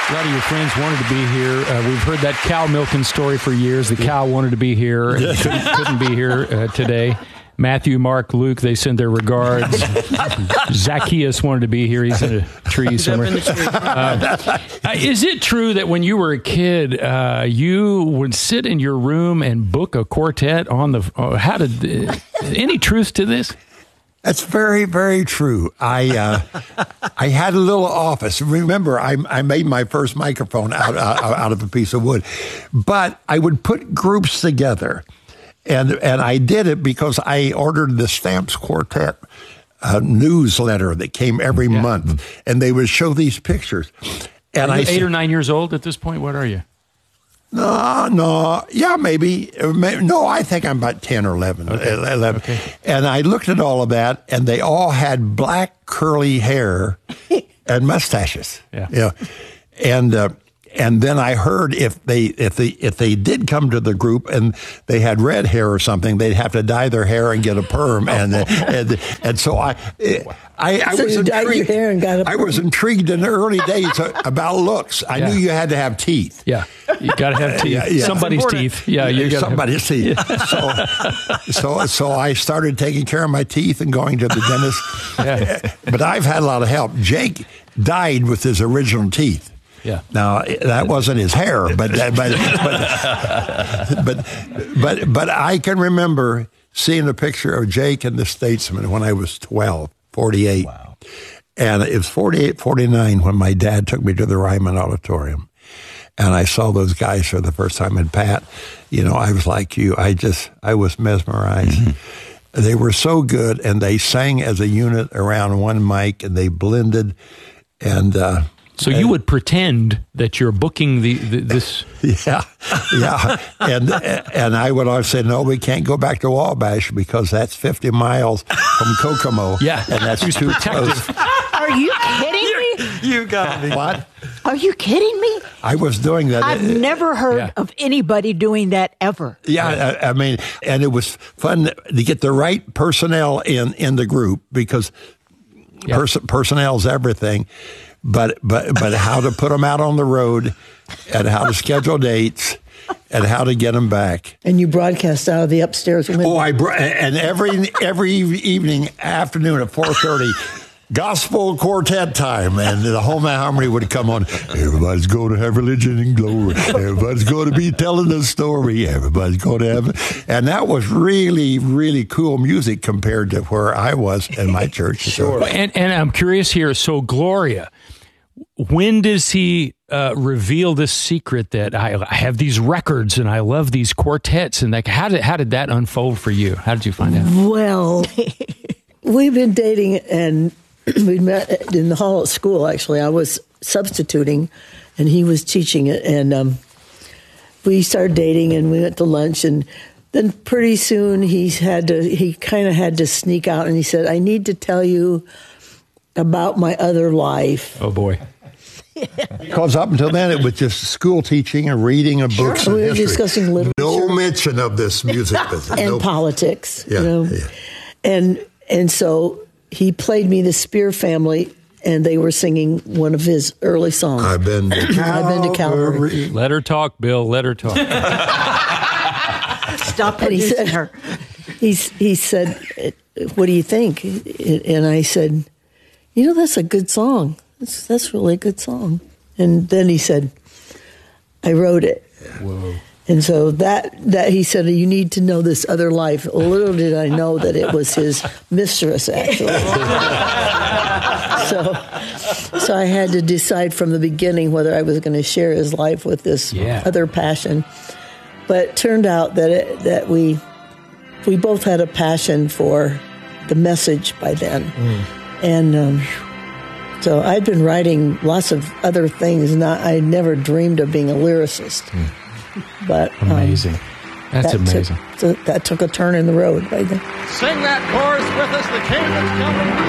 A lot of your friends wanted to be here. We've heard that cow milking story for years. The cow wanted to be here and couldn't be here today. Matthew, Mark, Luke, they send their regards. Zacchaeus wanted to be here. He's in a tree somewhere. Is it true that when you were a kid, you would sit in your room and book a quartet on the... any truth to this? That's very, very true. I had a little office. Remember, I made my first microphone out of a piece of wood. But I would put groups together. And I did it because I ordered the Stamps Quartet newsletter that came every month. And they would show these pictures. And are you 8 or 9 years old at this point? What are you? No. Yeah, maybe. No, I think I'm about 10 or 11. Okay. 11. Okay. And I looked at all of that, and they all had black curly hair and mustaches. Yeah. And then I heard if they did come to the group and they had red hair or something, they'd have to dye their hair and get a perm. And so I was intrigued. Your hair and got a perm. I was intrigued in the early days about looks. I knew you had to have teeth. Yeah, you got to have teeth. Yeah. Somebody's teeth. Yeah, you got somebody's teeth. So I started taking care of my teeth and going to the dentist. Yeah. But I've had a lot of help. Jake died with his original teeth. Yeah. Now that wasn't his hair, but I can remember seeing a picture of Jake in the Statesman when I was 12, 48. Wow. And it was 48, 49 when my dad took me to the Ryman Auditorium. And I saw those guys for the first time. And Pat, I was like you. I was mesmerized. Mm-hmm. They were so good, and they sang as a unit around one mic, and they blended. And so you would pretend that you're booking this. Yeah. And I would always say, no, we can't go back to Wabash because that's 50 miles from Kokomo. Yeah. And that's too close. Are you kidding me? You got me. What? Are you kidding me? I was doing that. I've never heard of anybody doing that ever. Yeah, I mean, and it was fun to get the right personnel in the group because personnel's everything. But how to put them out on the road, and how to schedule dates, and how to get them back. And you broadcast out of the upstairs window. And every evening, afternoon at 4:30, gospel quartet time, and the Home Harmony would come on. Everybody's going to have religion and glory. Everybody's going to be telling a story. Everybody's going to have, and that was really, really cool music compared to where I was in my church. Sure. And I'm curious here. So Gloria, when does he reveal this secret that I have these records and I love these quartets, and like how did that unfold for you? How did you find out? Well, we've been dating, and we met in the hall at school. Actually, I was substituting, and he was teaching it, and we started dating, and we went to lunch, and then pretty soon he kind of had to sneak out, and he said, "I need to tell you about my other life." Oh boy. Because up until then, it was just school teaching and reading of books. Sure. And we were history. discussing literature. No mention of this music business. And politics. Yeah. And so he played me the Spear Family, and they were singing one of his early songs. I've been to Calvary. Let her talk, Bill. Let her talk. Stop producing her. He said, "What do you think?" And I said, "That's a good song. That's really a good song." And then he said, "I wrote it." Whoa. And so that he said, "You need to know this other life." Little did I know that it was his mistress, actually. So I had to decide from the beginning whether I was going to share his life with this other passion. But it turned out that we both had a passion for the message by then. And so I'd been writing lots of other things, and I never dreamed of being a lyricist. But amazing. That's amazing. That took a turn in the road right there. Sing that chorus with us, the king is coming.